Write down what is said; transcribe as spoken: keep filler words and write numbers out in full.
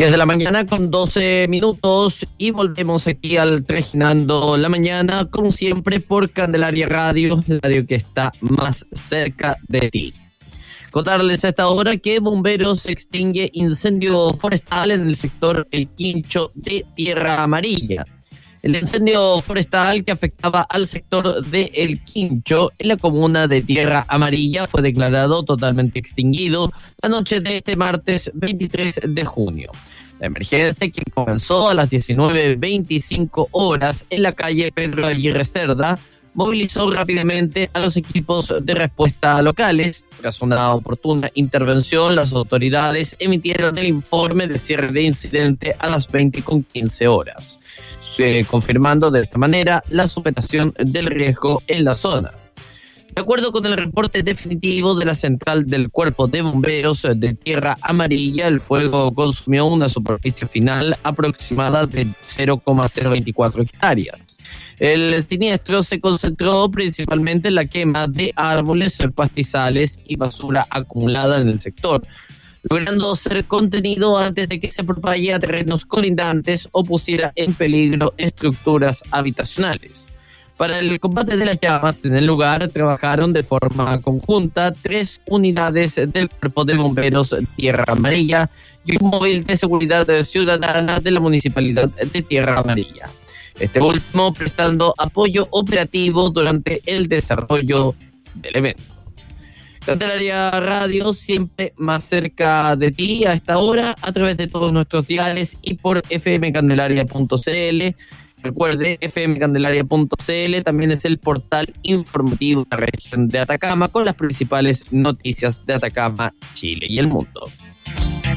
diez de la mañana con doce minutos y volvemos aquí al Trajinando la Mañana, como siempre por Candelaria Radio, la radio que está más cerca de ti. Contarles a esta hora que bomberos extingue incendio forestal en el sector El Quincho de Tierra Amarilla. El incendio forestal que afectaba al sector de El Quincho en la comuna de Tierra Amarilla fue declarado totalmente extinguido la noche de este martes veintitrés de junio. La emergencia, que comenzó a las diecinueve veinticinco horas en la calle Pedro Aguirre Cerda, movilizó rápidamente a los equipos de respuesta locales. Tras una oportuna intervención, las autoridades emitieron el informe de cierre de incidente a las veinte con quince horas, eh, confirmando de esta manera la superación del riesgo en la zona. De acuerdo con el reporte definitivo de la central del Cuerpo de Bomberos de Tierra Amarilla, el fuego consumió una superficie final aproximada de cero coma cero veinticuatro hectáreas. El siniestro se concentró principalmente en la quema de árboles, pastizales y basura acumulada en el sector, logrando ser contenido antes de que se propague a terrenos colindantes o pusiera en peligro estructuras habitacionales. Para el combate de las llamas en el lugar trabajaron de forma conjunta tres unidades del Cuerpo de Bomberos Tierra Amarilla y un móvil de seguridad ciudadana de la Municipalidad de Tierra Amarilla. Este último prestando apoyo operativo durante el desarrollo del evento. Candelaria Radio, siempre más cerca de ti a esta hora, a través de todos nuestros diales y por f m candelaria punto c l. Recuerde, f m candelaria punto c l también es el portal informativo de la región de Atacama con las principales noticias de Atacama, Chile y el mundo.